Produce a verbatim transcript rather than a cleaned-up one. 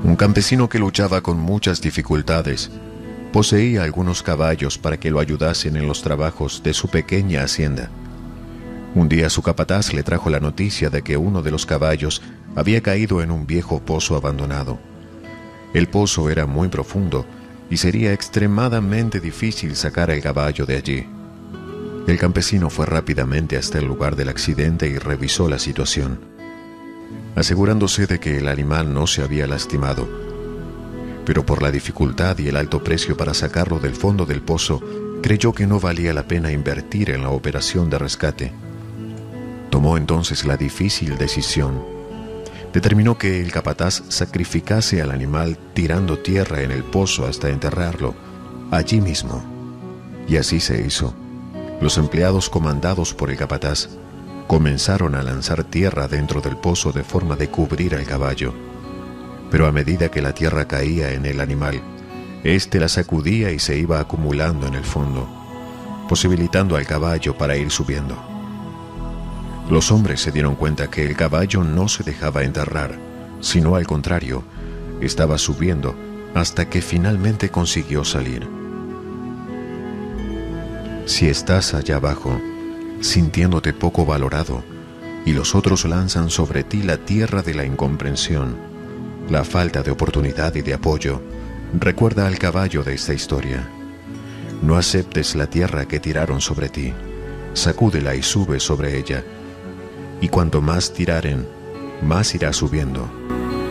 Un campesino que luchaba con muchas dificultades poseía algunos caballos para que lo ayudasen en los trabajos de su pequeña hacienda. Un día su capataz le trajo la noticia de que uno de los caballos había caído en un viejo pozo abandonado. El pozo era muy profundo y sería extremadamente difícil sacar al caballo de allí. El campesino fue rápidamente hasta el lugar del accidente y revisó la situación, asegurándose de que el animal no se había lastimado. Pero por la dificultad y el alto precio para sacarlo del fondo del pozo, creyó que no valía la pena invertir en la operación de rescate. Tomó entonces la difícil decisión. Determinó que el capataz sacrificase al animal tirando tierra en el pozo hasta enterrarlo, allí mismo. Y así se hizo. Los empleados, comandados por el capataz, comenzaron a lanzar tierra dentro del pozo de forma de cubrir al caballo. Pero a medida que la tierra caía en el animal, éste la sacudía y se iba acumulando en el fondo, posibilitando al caballo para ir subiendo. Los hombres se dieron cuenta que el caballo no se dejaba enterrar, sino al contrario, estaba subiendo hasta que finalmente consiguió salir. Si estás allá abajo, sintiéndote poco valorado, y los otros lanzan sobre ti la tierra de la incomprensión, la falta de oportunidad y de apoyo, recuerda al caballo de esta historia. No aceptes la tierra que tiraron sobre ti, sacúdela y sube sobre ella, y cuanto más tiraren, más irá subiendo.